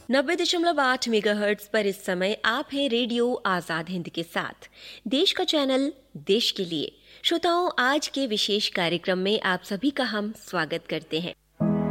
90.8 megahertz पर इस समय आप हैं रेडियो आजाद हिंद के साथ। देश का चैनल, देश के लिए। श्रोताओं, आज के विशेष कार्यक्रम में आप सभी का हम स्वागत करते हैं।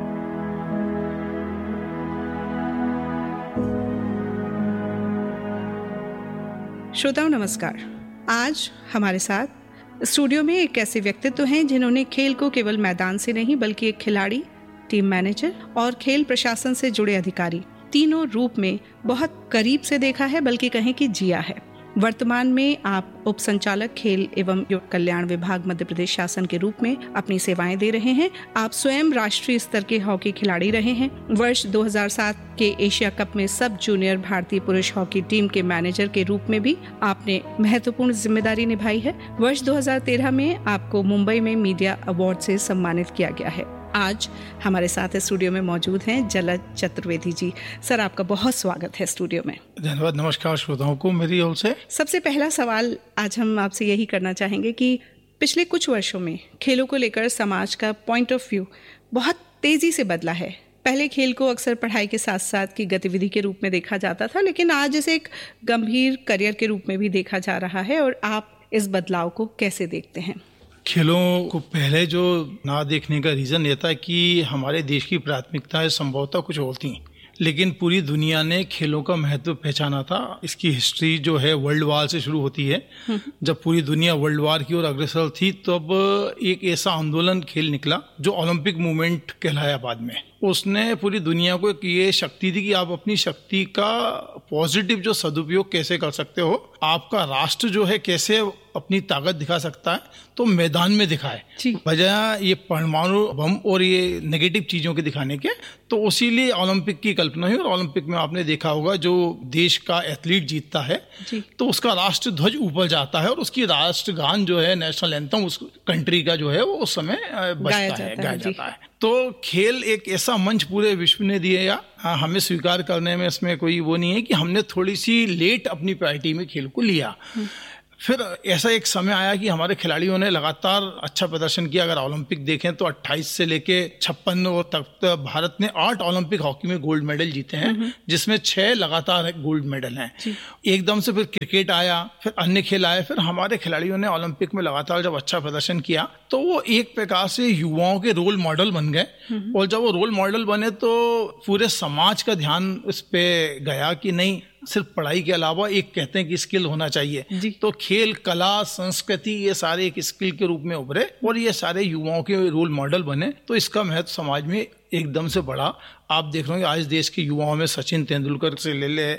श्रोताओं नमस्कार। आज हमारे साथ स्टूडियो में एक ऐसे व्यक्तित्व हैं जिन्होंने खेल को केवल मैदान से नहीं बल्कि एक खिलाड़ी, टीम मैनेजर और खेल प्रशासन से जुड़े अधिकारी तीनों रूप में बहुत करीब से देखा है, बल्कि कहें कि जिया है। वर्तमान में आप उप संचालक खेल एवं युवा कल्याण विभाग मध्य प्रदेश शासन के रूप में अपनी सेवाएं दे रहे हैं। आप स्वयं राष्ट्रीय स्तर के हॉकी खिलाड़ी रहे हैं। वर्ष 2007 के एशिया कप में सब जूनियर भारतीय पुरुष हॉकी टीम के मैनेजर के रूप में भी आपने महत्वपूर्ण जिम्मेदारी निभाई है। वर्ष 2013 में आपको मुंबई में मीडिया अवार्ड से सम्मानित किया गया है। आज हमारे साथ स्टूडियो में मौजूद हैं जलज चतुर्वेदी जी। सर, आपका बहुत स्वागत है स्टूडियो में। धन्यवाद। नमस्कार श्रोताओं को मेरी ओर से। सबसे पहला सवाल आज हम आपसे यही करना चाहेंगे कि पिछले कुछ वर्षों में खेलों को लेकर समाज का पॉइंट ऑफ व्यू बहुत तेजी से बदला है। पहले खेल को अक्सर पढ़ाई के साथ साथ की गतिविधि के रूप में देखा जाता था, लेकिन आज इसे एक गंभीर करियर के रूप में भी देखा जा रहा है। और आप इस बदलाव को कैसे देखते हैं? खेलों को पहले जो ना देखने का रीज़न ये था कि हमारे देश की प्राथमिकताएं संभवतः कुछ और थी, लेकिन पूरी दुनिया ने खेलों का महत्व पहचाना था। इसकी हिस्ट्री जो है वर्ल्ड वार से शुरू होती है। जब पूरी दुनिया वर्ल्ड वार की ओर अग्रसर थी तब एक ऐसा आंदोलन खेल निकला जो ओलंपिक मूवमेंट कहलाया बाद में। उसने पूरी दुनिया को ये शक्ति दी कि आप अपनी शक्ति का पॉजिटिव जो सदुपयोग कैसे कर सकते हो, आपका राष्ट्र जो है कैसे अपनी ताकत दिखा सकता है, तो मैदान में दिखाए, बजाय ये परमाणु बम और ये नेगेटिव चीज़ों के दिखाने के। तो इसीलिए ओलंपिक की कल्पना हुई। और ओलंपिक में आपने देखा होगा जो देश का एथलीट जीतता है तो उसका राष्ट्र ध्वज ऊपर जाता है और उसकी राष्ट्रगान जो है, नेशनल एंथम उस कंट्री का जो है वो उस समय गाया जाता है। तो खेल एक ऐसा मंच पूरे विश्व ने दिया, या हमें स्वीकार करने में इसमें कोई वो नहीं है कि हमने थोड़ी सी लेट अपनी प्रायोरिटी में खेल को लिया। फिर ऐसा एक समय आया कि हमारे खिलाड़ियों ने लगातार अच्छा प्रदर्शन किया। अगर ओलंपिक देखें तो 28 से लेके 56 तक भारत ने 8 ओलंपिक हॉकी में गोल्ड मेडल जीते हैं, जिसमें 6 लगातार गोल्ड मेडल हैं। एकदम से फिर क्रिकेट आया, फिर अन्य खेल आए। फिर हमारे खिलाड़ियों ने ओलंपिक में लगातार जब अच्छा प्रदर्शन किया तो वो एक प्रकार से युवाओं के रोल मॉडल बन गए। और जब वो रोल मॉडल बने तो पूरे समाज का ध्यान इस पे गया कि नहीं, सिर्फ पढ़ाई के अलावा एक कहते हैं कि स्किल होना चाहिए। तो खेल, कला, संस्कृति, ये सारे एक स्किल के रूप में उभरे और ये सारे युवाओं के रोल मॉडल बने। तो इसका महत्व समाज में एकदम से बढ़ा। आप देख रहे हो आज देश के युवाओं में सचिन तेंदुलकर से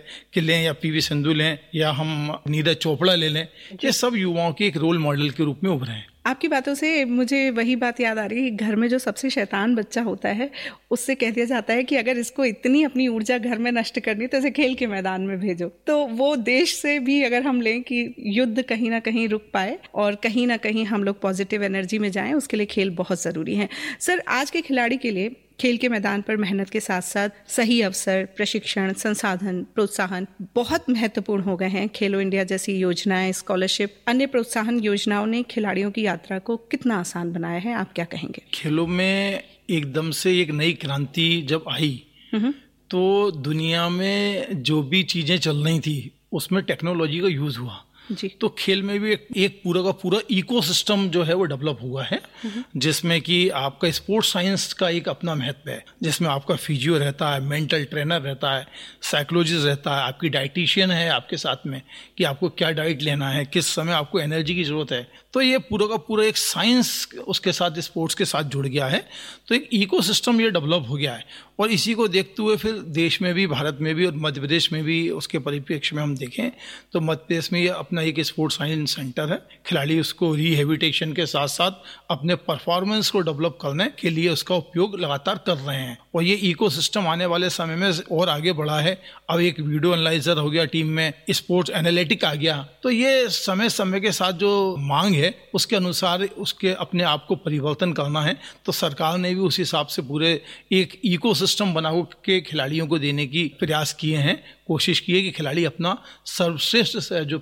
लें या पीवी सिंधु लें या हम नीरज चोपड़ा ले लें, ये सब युवाओं के एक रोल मॉडल के रूप में उभरे हैं। आपकी बातों से मुझे वही बात याद आ रही है, घर में जो सबसे शैतान बच्चा होता है उससे कह दिया जाता है कि अगर इसको इतनी अपनी ऊर्जा घर में नष्ट करनी तो इसे खेल के मैदान में भेजो। तो वो देश से भी अगर हम लें कि युद्ध कहीं ना कहीं रुक पाए और कहीं ना कहीं हम लोग पॉजिटिव एनर्जी में जाएं, उसके लिए खेल बहुत ज़रूरी है। सर, आज के खिलाड़ी के लिए खेल के मैदान पर मेहनत के साथ साथ सही अवसर, प्रशिक्षण, संसाधन, प्रोत्साहन बहुत महत्वपूर्ण हो गए हैं। खेलो इंडिया जैसी योजनाएं, स्कॉलरशिप, अन्य प्रोत्साहन योजनाओं ने खिलाड़ियों की यात्रा को कितना आसान बनाया है, आप क्या कहेंगे? खेलों में एकदम से एक नई क्रांति जब आई तो दुनिया में जो भी चीजें चल रही थी उसमें टेक्नोलॉजी का यूज हुआ जी। तो खेल में भी एक पूरा का पूरा इकोसिस्टम जो है वो डेवलप हुआ है, जिसमें कि आपका स्पोर्ट्स साइंस का एक अपना महत्व है, जिसमें आपका फिजियो रहता है, मेंटल ट्रेनर रहता है, साइकोलॉजिस्ट रहता है, आपकी डाइटिशियन है आपके साथ में कि आपको क्या डाइट लेना है, किस समय आपको एनर्जी की जरूरत है। तो ये पूरा का पूरा एक साइंस उसके साथ, स्पोर्ट्स के साथ जुड़ गया है। तो एक इकोसिस्टम ये डेवलप हो गया है। और इसी को देखते हुए फिर देश में भी, भारत में भी और मध्य प्रदेश में भी उसके परिप्रेक्ष्य में हम देखें तो मध्य प्रदेश में ये अपना एक स्पोर्ट्स साइंस सेंटर है। खिलाड़ी उसको रिहेबिलिटेशन के साथ साथ अपने परफॉर्मेंस को डेवलप करने के लिए उसका उपयोग लगातार कर रहे हैं। और ये इकोसिस्टम आने वाले समय में और आगे बढ़ा है। अब एक वीडियो एनालाइजर हो गया टीम में, स्पोर्ट्स एनालिटिक आ गया। तो ये समय समय के साथ जो मांग है उसके अनुसार उसके अपने आप को परिवर्तन करना है। तो सरकार ने भी उस हिसाब से पूरे एक इकोसिस्टम बना के खिलाड़ियों को देने की प्रयास किए हैं, कोशिश की है कि खिलाड़ी अपना सर्वश्रेष्ठ जो प्रदर्शन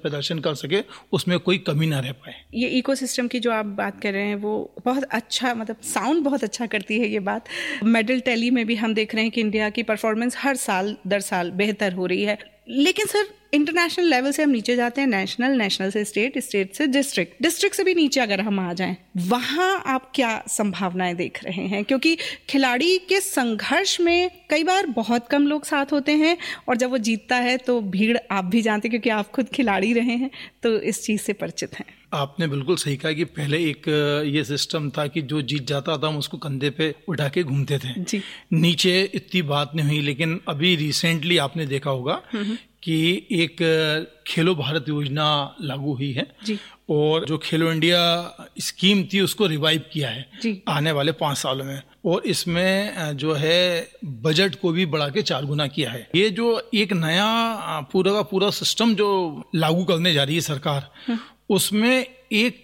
कर सके, उसमें कोई कमी ना रह पाए। ये इकोसिस्टम की जो आप बात कर रहे हैं वो बहुत अच्छा, मतलब साउंड बहुत अच्छा करती है ये बात। मेडल टैली में भी हम देख रहे हैं कि इंडिया की परफॉर्मेंस हर साल दर साल बेहतर हो रही है। लेकिन सर, इंटरनेशनल लेवल से हम नीचे जाते हैं, नेशनल से स्टेट, स्टेट से डिस्ट्रिक्ट से भी नीचे अगर हम आ जाएं, वहाँ आप क्या संभावनाएं देख रहे हैं? क्योंकि खिलाड़ी के संघर्ष में कई बार बहुत कम लोग साथ होते हैं और जब वो जीतता है तो भीड़, आप भी जानते हैं क्योंकि आप खुद खिलाड़ी रहे हैं, तो इस चीज़ से परिचित हैं। आपने बिल्कुल सही कहा कि पहले एक ये सिस्टम था कि जो जीत जाता था हम उसको कंधे पे उठा के घूमते थे जी। नीचे इतनी बात नहीं हुई, लेकिन अभी रिसेंटली आपने देखा होगा कि एक खेलो भारत योजना लागू हुई है जी। और जो खेलो इंडिया स्कीम थी उसको रिवाइव किया है जी। आने वाले 5 सालों में, और इसमें जो है बजट को भी बढ़ा के 4 गुना किया है। ये जो एक नया पूरा का पूरा सिस्टम जो लागू करने जा रही है सरकार, उसमें एक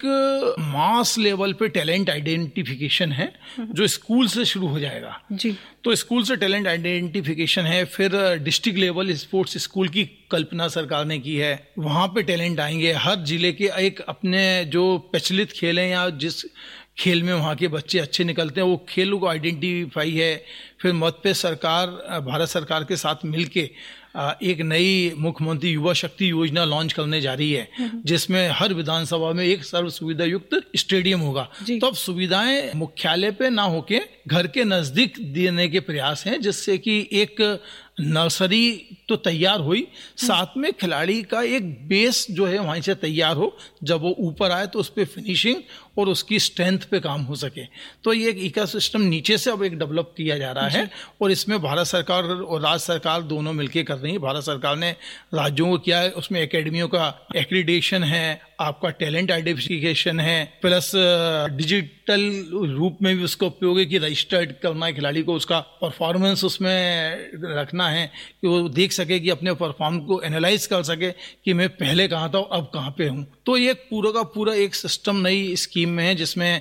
मास लेवल पे टैलेंट आइडेंटिफिकेशन है जो स्कूल से शुरू हो जाएगा जी। तो स्कूल से टैलेंट आइडेंटिफिकेशन है, फिर डिस्ट्रिक्ट लेवल स्पोर्ट्स स्कूल की कल्पना सरकार ने की है, वहाँ पे टैलेंट आएंगे। हर जिले के एक अपने जो प्रचलित खेल हैं या जिस खेल में वहाँ के बच्चे अच्छे निकलते हैं वो खेलों को आइडेंटिफाई है। फिर मत पे सरकार, भारत सरकार के साथ मिलके एक नई मुख्यमंत्री युवा शक्ति योजना लॉन्च करने जा रही है, जिसमें हर विधानसभा में एक सर्व सुविधा युक्त स्टेडियम होगा। तो अब सुविधाएं मुख्यालय पे ना होके घर के नजदीक देने के प्रयास हैं, जिससे कि एक नर्सरी तो तैयार हुई, साथ में खिलाड़ी का एक बेस जो है वहीं से तैयार हो, जब वो ऊपर आए तो उस पर फिनिशिंग और उसकी स्ट्रेंथ पे काम हो सके। तो ये एक इकोसिस्टम नीचे से अब एक डेवलप किया जा रहा है और इसमें भारत सरकार और राज्य सरकार दोनों मिलकर कर रही है। भारत सरकार ने राज्यों को किया है, उसमें एकेडमियों का एक्रीडेशन है, आपका टैलेंट आइडेंटिफिकेशन है, प्लस डिजिटल रूप में भी उसका उपयोग है कि रजिस्टर्ड करना है खिलाड़ी को, उसका परफॉर्मेंस उसमें रखना है कि वो देख सके कि अपने परफॉर्म को एनालाइज कर सके कि मैं पहले कहाँ था और अब कहाँ पे हूँ। तो ये पूरा का पूरा एक सिस्टम नई स्कीम में है, जिसमें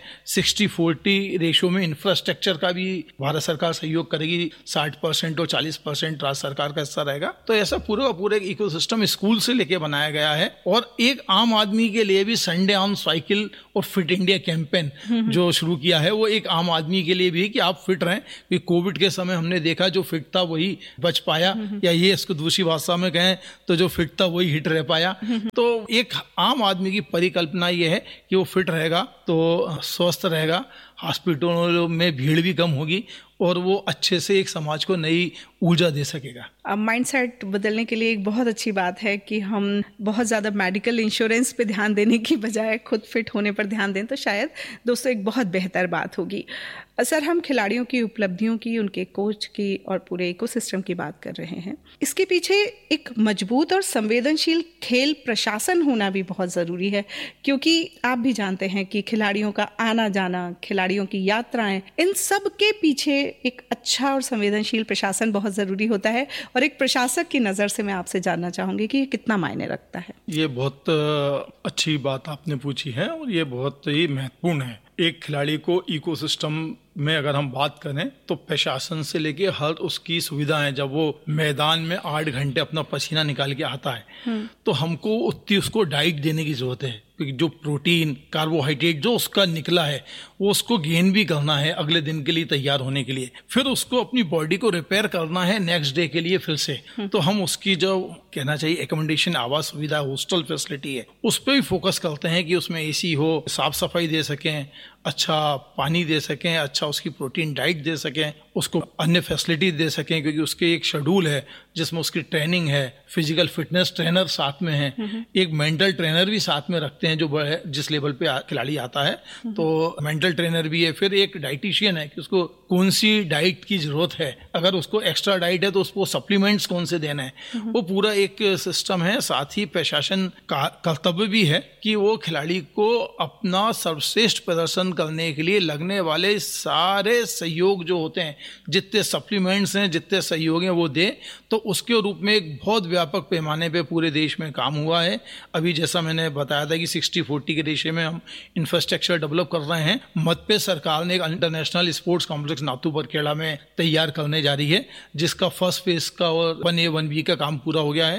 60-40 रेशो में इंफ्रास्ट्रक्चर का भी भारत सरकार सहयोग करेगी, 60% और 40% राज्य सरकार का हिस्सा रहेगा। तो ऐसा पूरा का पूरा एक इकोसिस्टम स्कूल से लेके बनाया गया है। और एक आम आदमी के लिए भी संडे ऑन साइकिल और फिट इंडिया कैंपेन जो शुरू किया है, वो एक आम आदमी के लिए भी कि आप फिट रहें, कि कोविड के समय हमने देखा जो फिट था वही बच पाया, या ये इसको दूसरी भाषा में कहें तो जो फिट था वही हिट रह पाया। तो एक आम आदमी की परिकल्पना ये है कि वो फिट रहेगा तो स्वस्थ रहेगा, हॉस्पिटलों में भीड़ भी कम होगी और वो अच्छे से एक समाज को नई ऊर्जा दे सकेगा। अब माइंडसेट बदलने के लिए एक बहुत अच्छी बात है कि हम बहुत ज़्यादा मेडिकल इंश्योरेंस पे ध्यान देने की बजाय खुद फिट होने पर ध्यान दें, तो शायद दोस्तों एक बहुत बेहतर बात होगी। सर, हम खिलाड़ियों की उपलब्धियों की, उनके कोच की और पूरे इकोसिस्टम की बात कर रहे हैं। इसके पीछे एक मजबूत और संवेदनशील खेल प्रशासन होना भी बहुत ज़रूरी है, क्योंकि आप भी जानते हैं कि खिलाड़ियों का आना जाना, खिलाड़ियों की यात्राएं, इन सब के पीछे एक अच्छा और संवेदनशील प्रशासन बहुत ज़रूरी होता है। और एक प्रशासक की नज़र से मैं आपसे जानना चाहूँगी कि ये कितना मायने रखता है। ये बहुत अच्छी बात आपने पूछी है और ये बहुत ही महत्वपूर्ण है। एक खिलाड़ी को इकोसिस्टम में अगर हम बात करें तो प्रशासन से लेके हर उसकी सुविधाएं, जब वो मैदान में 8 घंटे अपना पसीना निकाल के आता है तो हमको उतनी उसको डाइट देने की जरूरत है, क्योंकि जो प्रोटीन, कार्बोहाइड्रेट जो उसका निकला है वो उसको गेन भी करना है अगले दिन के लिए तैयार होने के लिए, फिर उसको अपनी बॉडी को रिपेयर करना है नेक्स्ट डे के लिए फिर से। तो हम उसकी जो कहना चाहिए एकोमोडेशन, आवास सुविधा, हॉस्टल फैसिलिटी है, उस पर भी फोकस करते हैं कि उसमें एसी हो, साफ सफाई दे सकें, अच्छा पानी दे सकें, अच्छा उसकी प्रोटीन डाइट दे सकें, उसको अन्य फैसिलिटी दे सकें, क्योंकि उसके एक शेड्यूल है जिसमें उसकी ट्रेनिंग है, फिजिकल फिटनेस ट्रेनर साथ में है, एक मेंटल ट्रेनर भी साथ में रखते हैं जो जिस लेवल पे खिलाड़ी आता है तो मेंटल ट्रेनर भी है, फिर एक डाइटिशियन है कि उसको कौन सी डाइट की जरूरत है, अगर उसको एक्स्ट्रा डाइट है तो उसको सप्लीमेंट्स कौन से देना है, वो पूरा एक सिस्टम है। साथ ही प्रशासन का कर्तव्य भी है कि वो खिलाड़ी को अपना सर्वश्रेष्ठ प्रदर्शन करने के लिए लगने वाले सारे सहयोग जो होते हैं, जितने सप्लीमेंट्स हैं, जितने सहयोग हैं वो दे। तो उसके रूप में एक बहुत व्यापक पैमाने पे पूरे देश में काम हुआ है। अभी जैसा मैंने बताया था कि 60-40 के रेशियो में हम इंफ्रास्ट्रक्चर डेवलप कर रहे हैं। मध्य प्रदेश सरकार ने एक international sports complex Nathu Barkheda में तैयार करने जा रही है, जिसका फर्स्ट फेज का और 1A 1B का काम पूरा हो गया है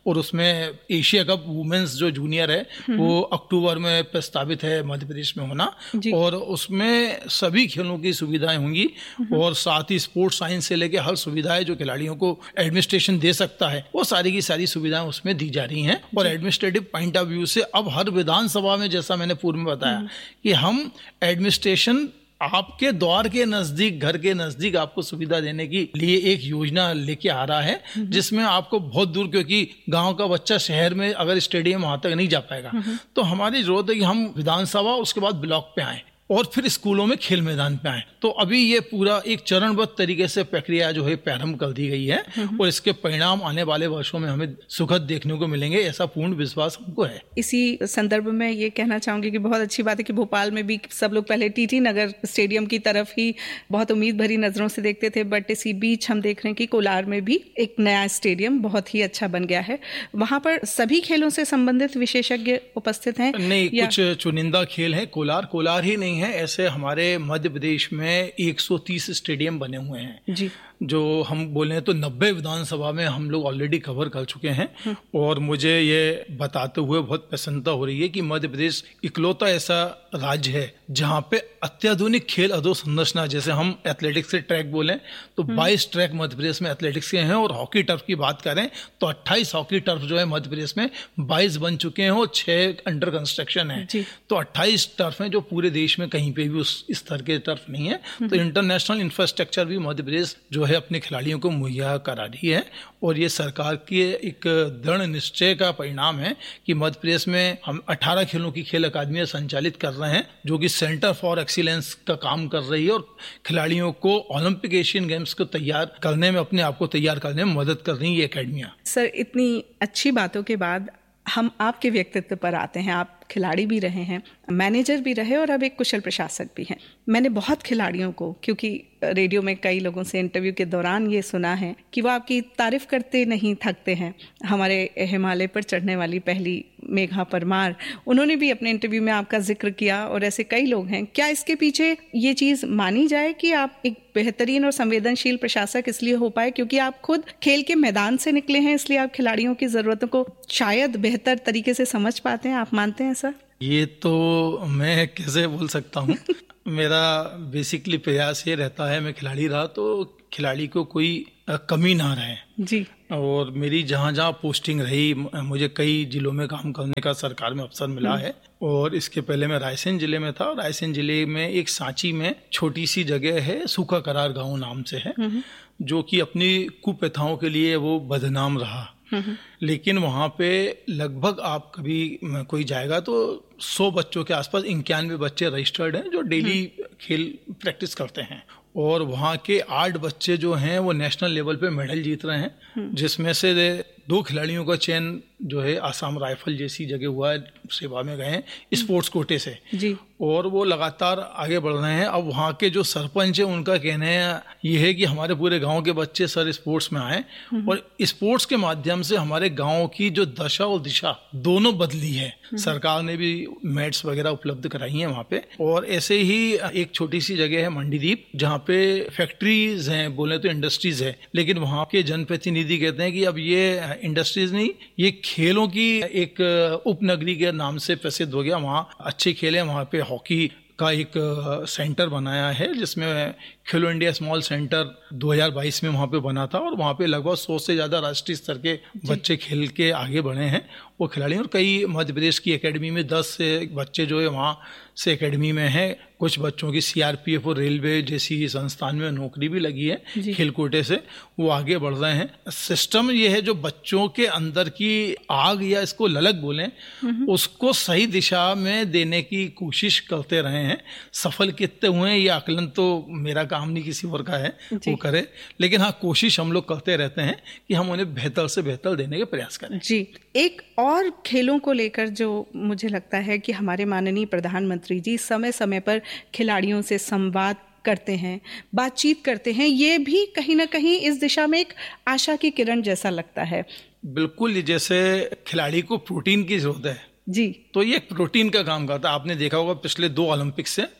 और उसमें एशिया कप वुमेन्स जो जूनियर है वो अक्टूबर में प्रस्तावित है मध्य प्रदेश में होना, और उसमें सभी खेलों की सुविधाएं होंगी और साथ ही स्पोर्ट्स साइंस से लेके हर सुविधाएं जो खिलाड़ियों को एडमिनिस्ट्रेशन दे सकता है वो सारी की सारी सुविधाएं उसमें दी जा रही हैं। और एडमिनिस्ट्रेटिव पॉइंट ऑफ व्यू से अब हर विधानसभा में, जैसा मैंने पूर्व में बताया, कि हम एडमिनिस्ट्रेशन आपके द्वार के नजदीक, घर के नजदीक आपको सुविधा देने के लिए एक योजना लेके आ रहा है, जिसमें आपको बहुत दूर, क्योंकि गांव का बच्चा शहर में अगर स्टेडियम वहां तक नहीं जा पाएगा, तो हमारी जरूरत है कि हम विधानसभा उसके बाद ब्लॉक पे आए और फिर स्कूलों में खेल मैदान पे आए। तो अभी ये पूरा एक चरणबद्ध तरीके से प्रक्रिया जो है प्रारंभ कर दी गई है और इसके परिणाम आने वाले वर्षों में हमें सुखद देखने को मिलेंगे, ऐसा पूर्ण विश्वास हमको है। इसी संदर्भ में ये कहना चाहूंगी कि बहुत अच्छी बात है कि भोपाल में भी सब लोग पहले टीटी नगर स्टेडियम की तरफ ही बहुत उम्मीद भरी नजरों से देखते थे, बट इसी बीच हम देख रहे हैं कि कोलार में भी एक नया स्टेडियम बहुत ही अच्छा बन गया है। वहां पर सभी खेलों से संबंधित विशेषज्ञ उपस्थित हैं? नहीं, कुछ चुनिंदा खेल है। कोलार ही नहीं है, ऐसे हमारे मध्य प्रदेश में 130 स्टेडियम बने हुए हैं जी, जो हम बोले तो 90 विधानसभा में हम लोग ऑलरेडी कवर कर चुके हैं। और मुझे ये बताते हुए बहुत प्रसन्नता हो रही है कि मध्य प्रदेश इकलौता ऐसा राज्य है जहाँ पे अत्याधुनिक खेल अधोसंरचना, जैसे हम एथलेटिक्स से ट्रैक बोले तो 22 ट्रैक मध्य प्रदेश में एथलेटिक्स के हैं, और हॉकी टर्फ की बात करें तो 28 हॉकी टर्फ जो है मध्य प्रदेश में 22 बन चुके हैं और 6 अंडर कंस्ट्रक्शन है। तो 28 टर्फ हैं जो पूरे देश में कहीं पे भी उस स्तर के टर्फ नहीं है। तो इंटरनेशनल इंफ्रास्ट्रक्चर भी मध्य प्रदेश जो है अपने खिलाड़ियों को मुहैया करा रही है, और ये सरकार के एक दृढ़ निश्चय का परिणाम है कि मध्य प्रदेश में हम 18 खेलों की खेल अकादमियां संचालित कर रहे हैं, जो कि सेंटर फॉर एक्सीलेंस का काम कर रही है और खिलाड़ियों को ओलंपिक एशियन गेम्स को तैयार करने में, अपने आप को तैयार करने में मदद कर रही है ये अकेडमियां। सर, इतनी अच्छी बातों के बाद हम आपके व्यक्तित्व पर आते हैं। आप खिलाड़ी भी रहे हैं, मैनेजर भी रहे और अब एक कुशल प्रशासक भी हैं। मैंने बहुत खिलाड़ियों को, क्योंकि रेडियो में कई लोगों से इंटरव्यू के दौरान ये सुना है कि वो आपकी तारीफ करते नहीं थकते हैं। हमारे हिमालय पर चढ़ने वाली पहली मेघा परमार, उन्होंने भी अपने इंटरव्यू में आपका जिक्र किया, और ऐसे कई लोग हैं। क्या इसके पीछे ये चीज़ मानी जाए कि आप एक बेहतरीन और संवेदनशील प्रशासक इसलिए हो पाए क्योंकि आप खुद खेल के मैदान से निकले हैं, इसलिए आप खिलाड़ियों की ज़रूरतों को शायद बेहतर तरीके से समझ पाते हैं? आप मानते हैं सर? ये तो मैं कैसे बोल सकता हूँ। मेरा बेसिकली प्रयास ये रहता है, मैं खिलाड़ी रहा तो खिलाड़ी को कोई कमी ना रहे जी। और मेरी जहाँ जहाँ पोस्टिंग रही, मुझे कई जिलों में काम करने का सरकार में अवसर मिला है। और इसके पहले मैं रायसेन जिले में था, और रायसेन जिले में एक सांची में छोटी सी जगह है, सूखा करार गांव नाम से है, जो कि अपनी कुप्रथाओं के लिए वो बदनाम रहा। लेकिन वहाँ पे लगभग आप कभी कोई जाएगा तो 100 बच्चों के आसपास 91 बच्चे रजिस्टर्ड हैं जो डेली खेल प्रैक्टिस करते हैं, और वहाँ के 8 बच्चे जो हैं वो नेशनल लेवल पे मेडल जीत रहे हैं, जिसमें से 2 खिलाड़ियों का चयन जो है आसाम राइफल जैसी जगह हुआ है, सेवा में गए हैं स्पोर्ट्स कोटे से जी, और वो लगातार आगे बढ़ रहे हैं। अब वहाँ के जो सरपंच है उनका कहना है ये है कि हमारे पूरे गांव के बच्चे सर स्पोर्ट्स में आए, और स्पोर्ट्स के माध्यम से हमारे गांव की जो दशा और दिशा दोनों बदली है। सरकार ने भी मैट्स वगैरह उपलब्ध कराई हैं वहाँ पे। और ऐसे ही एक छोटी सी जगह है मंडीदीप, जहाँ पे फैक्ट्रीज हैं, बोले तो इंडस्ट्रीज है, लेकिन वहाँ के जनप्रतिनिधि कहते हैं कि अब ये इंडस्ट्रीज नहीं, ये खेलों की एक उपनगरी के नाम से प्रसिद्ध हो गया। वहाँ अच्छे खेल हैं, वहाँ पे हॉकी का एक सेंटर बनाया है, जिसमें खेलो इंडिया स्मॉल सेंटर 2022 में वहाँ पे बना था, और वहाँ पे लगभग 100 से ज़्यादा राष्ट्रीय स्तर के बच्चे खेल के आगे बढ़े हैं वो खिलाड़ी। और कई मध्य प्रदेश की एकेडमी में 10 से बच्चे जो है वहाँ से एकेडमी में हैं। कुछ बच्चों की सीआरपीएफ और रेलवे जैसी संस्थान में नौकरी भी लगी है खेल कोटे से, वो आगे बढ़ रहे हैं। सिस्टम ये है जो बच्चों के अंदर की आग या इसको ललक बोलें, उसको सही दिशा में देने की कोशिश करते रहे हैं। सफल कितने हुए हैं ये आकलन तो मेरा काम नहीं, किसी और का है वो करे, लेकिन हाँ कोशिश हम लोग करते रहते हैं कि हम उन्हें बेहतर से बेहतर देने के प्रयास करें जी। एक और खेलों को लेकर जो मुझे लगता है कि हमारे माननीय प्रधानमंत्री जी समय समय पर खिलाड़ियों से संवाद करते हैं, बातचीत करते हैं, ये भी कहीं ना कहीं इस दिशा में एक आशा की किरण जैसा लगता है। बिल्कुल, जैसे खिलाड़ी को प्रोटीन की जरूरत है जी, तो ये प्रोटीन का काम करता है। आपने देखा होगा पिछले 2 ओलंपिक्स से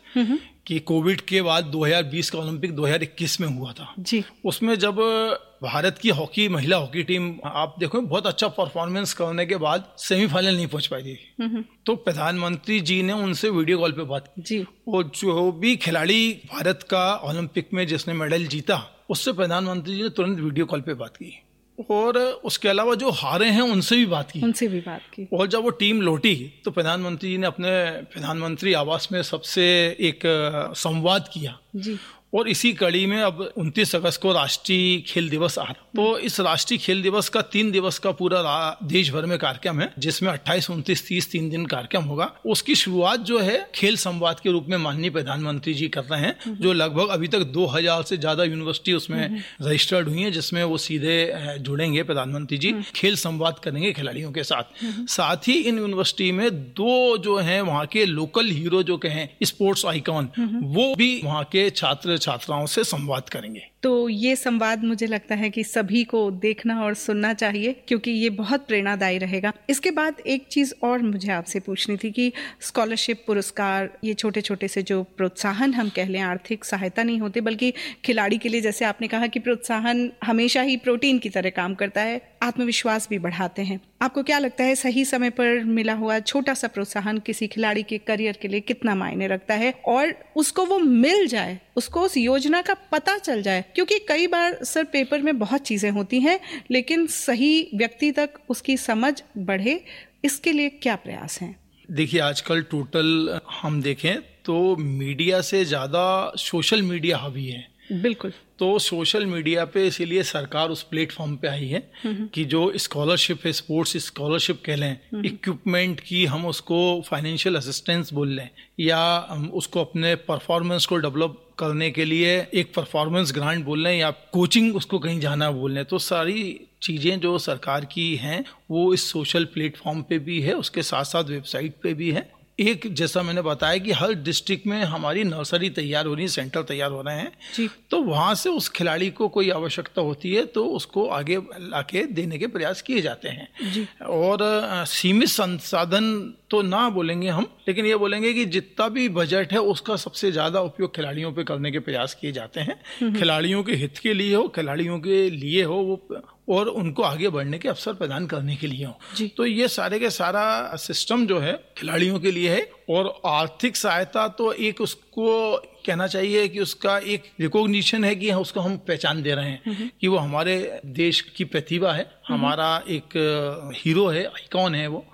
कि कोविड के बाद 2020 का ओलंपिक 2021 में हुआ था जी। उसमें जब भारत की महिला हॉकी टीम आप देखो बहुत अच्छा परफॉर्मेंस करने के बाद सेमीफाइनल नहीं पहुंच पाई थी, तो प्रधानमंत्री जी ने उनसे वीडियो कॉल पे बात की जी। और जो भी खिलाड़ी भारत का ओलंपिक में जिसने मेडल जीता उससे प्रधानमंत्री जी ने तुरंत वीडियो कॉल पे बात की, और उसके अलावा जो हारे हैं उनसे भी बात की। और जब वो टीम लौटी तो प्रधानमंत्री जी ने अपने प्रधानमंत्री आवास में सबसे एक संवाद किया जी। और इसी कड़ी में अब 29 अगस्त को राष्ट्रीय खेल दिवस आ रहा, तो इस राष्ट्रीय खेल दिवस का 3 दिवस का पूरा देश भर में कार्यक्रम है, जिसमें 28, 29, 30 3 दिन कार्यक्रम होगा। उसकी शुरुआत जो है खेल संवाद के रूप में माननीय प्रधानमंत्री जी कर रहे हैं, जो लगभग अभी तक 2000 से ज्यादा यूनिवर्सिटी उसमें रजिस्टर्ड हुई है, जिसमें वो सीधे जुड़ेंगे प्रधानमंत्री जी, खेल संवाद करेंगे खिलाड़ियों के साथ ही इन यूनिवर्सिटी में 2 जो है वहाँ के लोकल हीरो जो कहें स्पोर्ट्स आइकॉन, वो भी वहाँ के छात्राओं से संवाद करेंगे। तो ये संवाद मुझे लगता है कि सभी को देखना और सुनना चाहिए, क्योंकि ये बहुत प्रेरणादायी रहेगा। इसके बाद एक चीज और मुझे आपसे पूछनी थी कि स्कॉलरशिप, पुरस्कार, ये छोटे छोटे से जो प्रोत्साहन हम कह लें, आर्थिक सहायता नहीं होती, बल्कि खिलाड़ी के लिए जैसे आपने कहा कि प्रोत्साहन हमेशा ही प्रोटीन की तरह काम करता है, आत्मविश्वास भी बढ़ाते हैं। आपको क्या लगता है सही समय पर मिला हुआ छोटा सा प्रोत्साहन किसी खिलाड़ी के करियर के लिए कितना मायने रखता है, और उसको वो मिल जाए, उसको उस योजना का पता चल जाए? क्योंकि कई बार सर पेपर में बहुत चीजें होती हैं, लेकिन सही व्यक्ति तक उसकी समझ बढ़े, इसके लिए क्या प्रयास हैं? देखिए आजकल टोटल हम देखें तो मीडिया से ज्यादा सोशल मीडिया हावी है। बिल्कुल। तो सोशल मीडिया पे इसीलिए सरकार उस प्लेटफॉर्म पे आई है कि जो स्कॉलरशिप है, स्पोर्ट्स स्कॉलरशिप कह लें, इक्विपमेंट की हम उसको फाइनेंशियल असिस्टेंस बोल लें, या हम उसको अपने परफॉर्मेंस को डेवलप करने के लिए एक परफॉर्मेंस ग्रांट बोल लें, या कोचिंग उसको कहीं जाना बोल लें, तो सारी चीज़ें जो सरकार की हैं वो इस सोशल प्लेटफॉर्म पे भी है, उसके साथ साथ वेबसाइट पे भी है। एक जैसा मैंने बताया कि हर डिस्ट्रिक्ट में हमारी नर्सरी तैयार हो रही है, सेंटर तैयार हो रहे हैं जी। तो वहाँ से उस खिलाड़ी को कोई आवश्यकता होती है तो उसको आगे लाके देने के प्रयास किए जाते हैं जी। और सीमित संसाधन तो ना बोलेंगे हम, लेकिन ये बोलेंगे कि जितना भी बजट है उसका सबसे ज्यादा उपयोग खिलाड़ियों पे करने के प्रयास किए जाते हैं। खिलाड़ियों के हित के लिए हो, खिलाड़ियों के लिए हो वो, और उनको आगे बढ़ने के अवसर प्रदान करने के लिए हो। तो ये सारे के सारा सिस्टम जो है खिलाड़ियों के लिए है। और आर्थिक सहायता तो एक उसको कहना चाहिए कि उसका एक रिकॉग्निशन है कि उसको हम पहचान दे रहे हैं कि वो हमारे देश की प्रतिभा है, हमारा एक हीरो है, आइकॉन है वो।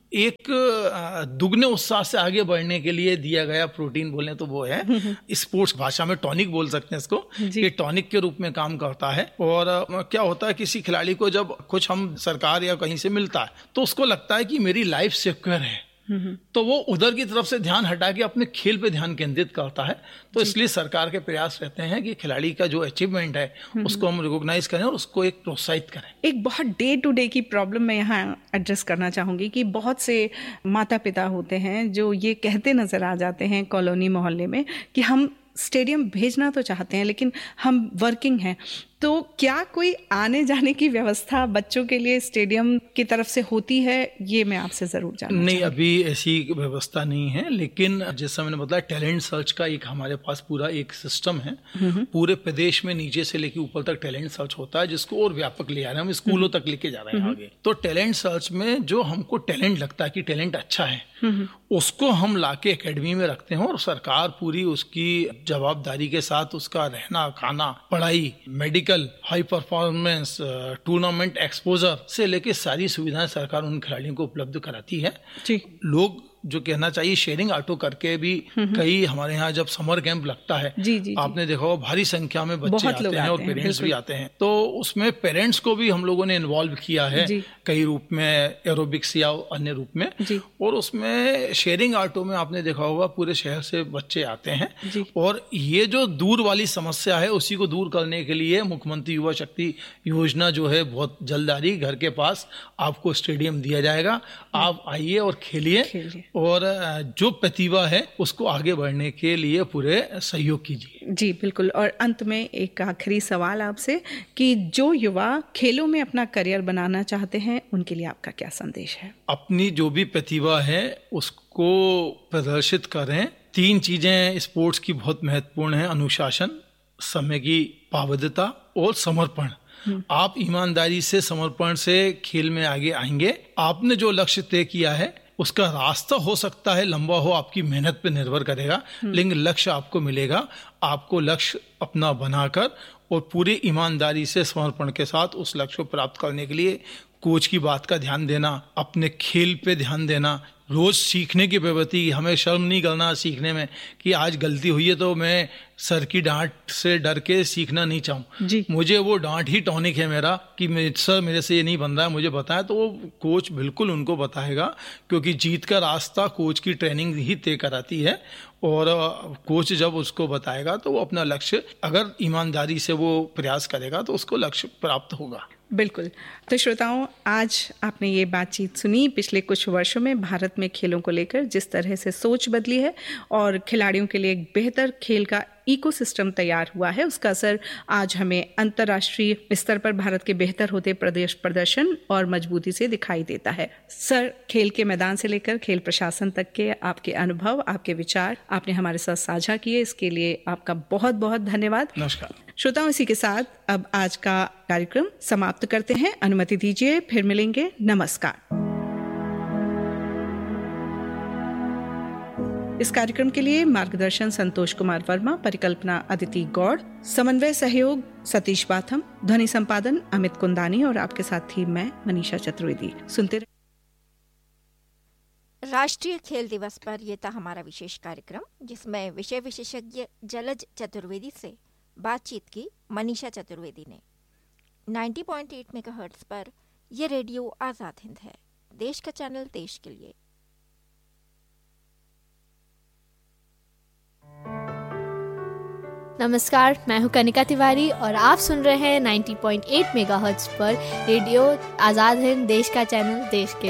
एक दुगने उत्साह से आगे बढ़ने के लिए दिया गया प्रोटीन बोले तो वो है, स्पोर्ट्स भाषा में टॉनिक बोल सकते हैं इसको, ये टॉनिक के रूप में काम करता है। और क्या होता है किसी खिलाड़ी को जब कुछ हम सरकार या कहीं से मिलता है तो उसको लगता है कि मेरी लाइफ सिक्योर है, तो वो उधर की तरफ से ध्यान हटा के अपने खेल पे ध्यान केंद्रित करता है। तो इसलिए सरकार के प्रयास रहते हैं कि खिलाड़ी का जो अचीवमेंट है उसको हम रिकॉग्नाइज करें और उसको एक प्रोत्साहित करें। एक बहुत डे टू डे की प्रॉब्लम मैं यहाँ एड्रेस करना चाहूंगी कि बहुत से माता पिता होते हैं जो ये कहते नजर आ जाते हैं कॉलोनी मोहल्ले में कि हम स्टेडियम भेजना तो चाहते हैं लेकिन हम वर्किंग हैं, तो क्या कोई आने जाने की व्यवस्था बच्चों के लिए स्टेडियम की तरफ से होती है? ये मैं आपसे जरूर जानना नहीं, अभी ऐसी व्यवस्था नहीं है, लेकिन जैसा मैंने बताया टैलेंट सर्च का एक हमारे पास पूरा एक सिस्टम है। पूरे प्रदेश में नीचे से लेके ऊपर तक टैलेंट सर्च होता है, जिसको और व्यापक ले आ रहे हैं, हम स्कूलों तक लेके जा रहे हैं आगे। तो टैलेंट सर्च में जो हमको टैलेंट लगता है कि टैलेंट अच्छा है, उसको हम लाके एकेडमी में रखते हैं और सरकार पूरी उसकी जवाबदारी के साथ उसका रहना, खाना, पढ़ाई, medical, high performance, tournament exposure से लेके सारी सुविधाएं सरकार उन खिलाड़ियों को उपलब्ध कराती है जी। लोग जो कहना चाहिए शेयरिंग ऑटो करके भी कई हमारे यहाँ जब समर कैंप लगता है जी, आपने देखा हो भारी संख्या में बच्चे आते हैं और पेरेंट्स भी आते हैं, तो उसमें पेरेंट्स को भी हम लोगों ने इन्वॉल्व किया है कई रूप में, एरोबिक्स या अन्य रूप में। और उसमें शेयरिंग ऑटो में आपने देखा होगा पूरे शहर से बच्चे आते हैं। और ये जो दूर वाली समस्या है उसी को दूर करने के लिए मुख्यमंत्री युवा शक्ति योजना जो है बहुत जल्द आ रही, घर के पास आपको स्टेडियम दिया जाएगा, आप आइए और खेलिए और जो प्रतिभा है उसको आगे बढ़ने के लिए पूरे सहयोग कीजिए। जी बिल्कुल। और अंत में एक आखिरी सवाल आपसे कि जो युवा खेलों में अपना करियर बनाना चाहते हैं उनके लिए आपका क्या संदेश है? अपनी जो भी प्रतिभा है उसको प्रदर्शित करें 3 चीजें स्पोर्ट्स की बहुत महत्वपूर्ण है: अनुशासन, समय की पाबंदता और समर्पण। आप ईमानदारी से, समर्पण से खेल में आगे आएंगे। आपने जो लक्ष्य तय किया है उसका रास्ता हो सकता है लंबा हो, आपकी मेहनत पे निर्भर करेगा, लेकिन लक्ष्य आपको मिलेगा। आपको लक्ष्य अपना बनाकर और पूरी ईमानदारी से, समर्पण के साथ उस लक्ष्य को प्राप्त करने के लिए कोच की बात का ध्यान देना, अपने खेल पे ध्यान देना, रोज सीखने की प्रवृत्ति, हमें शर्म नहीं करना सीखने में कि आज गलती हुई है तो मैं सर की डांट से डर के सीखना नहीं चाहूँ, मुझे वो डांट ही टॉनिक है मेरा कि सर मेरे से ये नहीं बन रहा है, मुझे बताया, तो वो कोच बिल्कुल उनको बताएगा, क्योंकि जीत का रास्ता कोच की ट्रेनिंग ही तय कराती है। और कोच जब उसको बताएगा तो वो अपना लक्ष्य, अगर ईमानदारी से वो प्रयास करेगा तो उसको लक्ष्य प्राप्त होगा। बिल्कुल। तो श्रोताओं, आज आपने ये बातचीत सुनी पिछले कुछ वर्षों में भारत में खेलों को लेकर जिस तरह से सोच बदली है और खिलाड़ियों के लिए एक बेहतर खेल का इकोसिस्टम तैयार हुआ है, उसका असर आज हमें अंतर्राष्ट्रीय स्तर पर भारत के बेहतर होते प्रदर्शन और मजबूती से दिखाई देता है। सर, खेल के मैदान से लेकर खेल प्रशासन तक के आपके अनुभव, आपके विचार आपने हमारे साथ साझा किए, इसके लिए आपका बहुत बहुत धन्यवाद। नमस्कार श्रोताओं, इसी के साथ अब आज का कार्यक्रम समाप्त करते हैं। अनुमति दीजिए, फिर मिलेंगे। नमस्कार। इस कार्यक्रम के लिए मार्गदर्शन संतोष कुमार वर्मा, परिकल्पना अदिति गौड़, समन्वय सहयोग सतीश बाथम, ध्वनि संपादन अमित कुंदानी और आपके साथ थी मैं मनीषा चतुर्वेदी। सुनते रहिए। राष्ट्रीय खेल दिवस पर यह था हमारा विशेष कार्यक्रम, जिसमें विषय विशेषज्ञ जलज चतुर्वेदी से बातचीत की मनीषा चतुर्वेदी ने। 90.8 मेगाहर्ट्ज पर यह रेडियो आजाद हिंद है, देश का चैनल देश के लिए। नमस्कार, मैं हूं कनिका तिवारी और आप सुन रहे हैं 90.8 मेगाहर्ट्ज पर रेडियो आजाद हिंद, देश का चैनल देश के